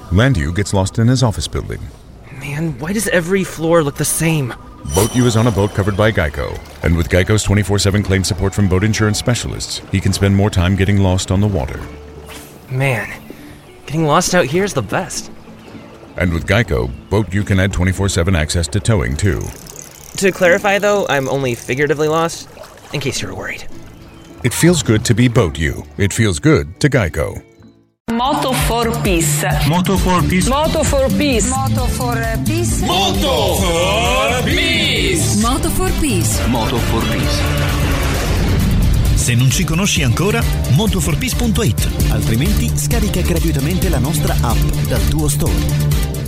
Landu gets lost in his office building. Man, why does every floor look the same? Boat U is on a boat covered by Geico. And with Geico's 24/7 claim support from boat insurance specialists, he can spend more time getting lost on the water. Man, getting lost out here is the best. And with Geico, Boat U can add 24/7 access to towing, too. To clarify, though, I'm only figuratively lost, in case you were worried. It feels good to be Boat U. It feels good to Geico. Moto for Peace. Moto for Peace. Moto for Peace. Moto for Peace. Moto for Peace. Moto for Peace. Moto for Peace. Se non ci conosci ancora, motoforpeace.it, altrimenti scarica gratuitamente la nostra app dal tuo store.